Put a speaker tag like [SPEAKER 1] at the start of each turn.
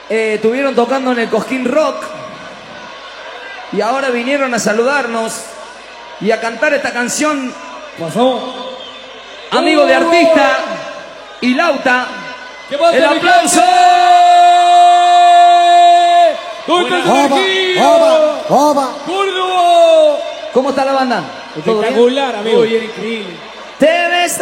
[SPEAKER 1] Estuvieron tocando en el Cosquín Rock y ahora vinieron a saludarnos y a cantar esta canción.
[SPEAKER 2] Pasó.
[SPEAKER 1] Amigo de artista y Lauta. El aplauso.
[SPEAKER 2] ¡Oba!
[SPEAKER 1] ¿Cómo está la banda?
[SPEAKER 2] Espectacular, amigo.
[SPEAKER 1] Muy bien, increíble. Te ves